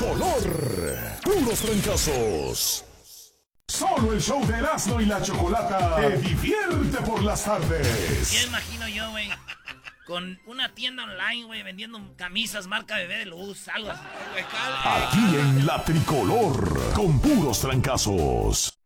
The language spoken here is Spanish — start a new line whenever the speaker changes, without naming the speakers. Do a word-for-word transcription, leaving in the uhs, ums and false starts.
tricolor. Puros trancazos. Solo el show de Erasmo y la Chocolata te divierte por las tardes.
Ya imagino yo, güey, con una tienda online, güey, vendiendo camisas marca Bebé de Luz, algo así.
Aquí en la Tricolor, con puros trancazos.